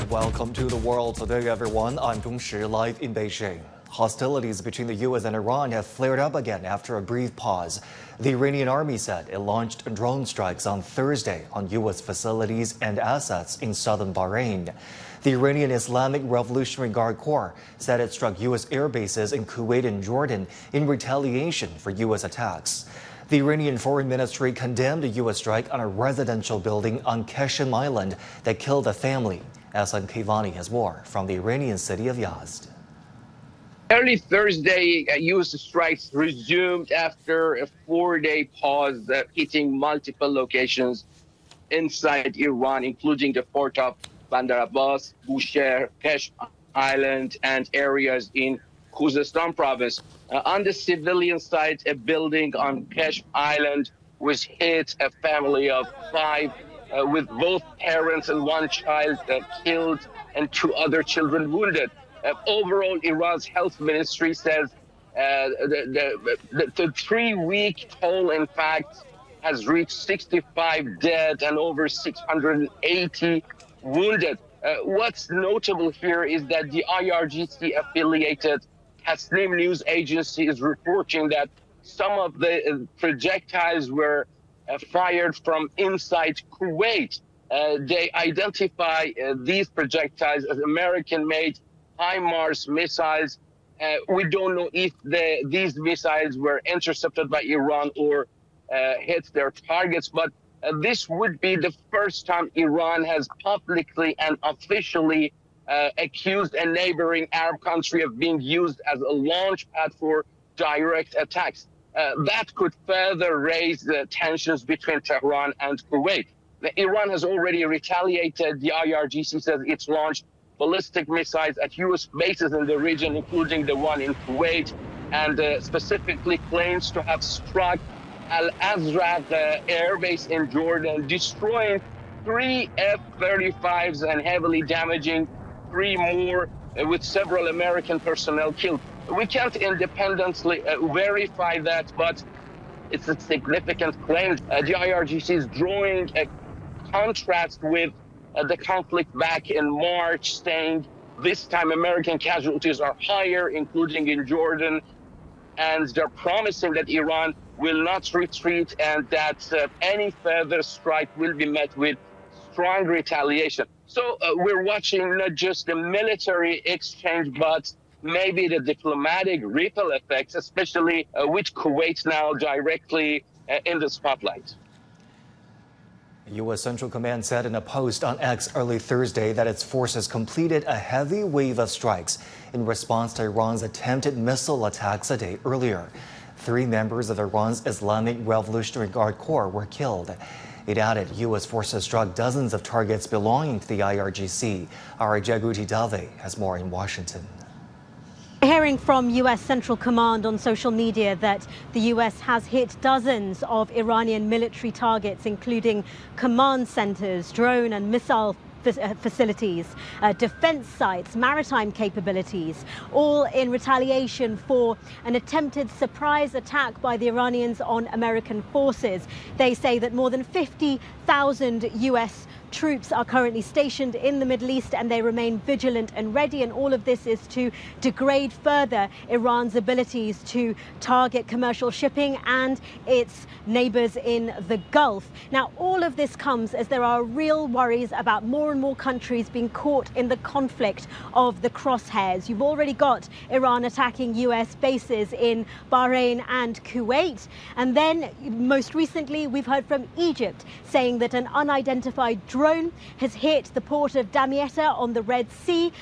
Welcome to The World Today, everyone. I'm Dong Shi, live in Beijing. Hostilities between the U.S. and Iran have flared up again after a brief pause. The Iranian army said it launched drone strikes on Thursday on U.S. facilities and assets in southern Bahrain. The Iranian Islamic Revolutionary Guard Corps said it struck U.S. air bases in Kuwait and Jordan in retaliation for U.S. attacks. The Iranian Foreign Ministry condemned a U.S. strike on a residential building on Qeshm Island that killed a family. Hassan Kivani has more from the Iranian city of Yazd. Early Thursday, U.S. strikes resumed after a 4-day pause, hitting multiple locations inside Iran, including the port of Bandar Abbas, Bushehr, Qeshm Island, and areas in Khuzestan province. On the civilian side, a building on Qeshm Island was hit. A family of 5 with both parents and 1 child killed and 2 other children wounded. Overall, Iran's health ministry says the 3-week toll, in fact, has reached 65 dead and over 680 wounded. What's notable here is that the IRGC-affiliated Tasnim news agency is reporting that some of the projectiles were fired from inside Kuwait. They identify these projectiles as American-made HIMARS missiles. We don't know if these missiles were intercepted by Iran or hit their targets, but this would be the first time Iran has publicly and officially accused a neighboring Arab country of being used as a launch pad for direct attacks. That could further raise the tensions between Tehran and Kuwait. Iran has already retaliated. The IRGC says it's launched ballistic missiles at U.S. bases in the region, including the one in Kuwait, and specifically claims to have struck Al-Azraq air base in Jordan, destroying 3 F-35s and heavily damaging 3 more, with several American personnel killed. We can't independently verify that, but it's a significant claim. The IRGC is drawing a contrast with the conflict back in March, saying this time American casualties are higher, including in Jordan, and they're promising that Iran will not retreat and that any further strike will be met with strong retaliation. So we're watching not just the military exchange, but maybe the diplomatic ripple effects, especially with Kuwait now directly in the spotlight. U.S. Central Command said in a post on X early Thursday that its forces completed a heavy wave of strikes in response to Iran's attempted missile attacks a day earlier. 3 members of Iran's Islamic Revolutionary Guard Corps were killed. It added U.S. forces struck dozens of targets belonging to the IRGC. Our Jaguti Dave has more in Washington. Hearing from U.S. Central Command on social media that the U.S. has hit dozens of Iranian military targets, including command centers, drone and missile facilities, defense sites, maritime capabilities, all in retaliation for an attempted surprise attack by the Iranians on American forces. They say that more than 50,000 U.S. troops are currently stationed in the Middle East, and they remain vigilant and ready, and all of this is to degrade further Iran's abilities to target commercial shipping and its neighbors in the Gulf. Now, all of this comes as there are real worries about more and more countries being caught in the conflict of the crosshairs. You've already got Iran attacking US bases in Bahrain and Kuwait, and then most recently we've heard from Egypt saying that an unidentified drone has hit the port of Damietta on the Red Sea,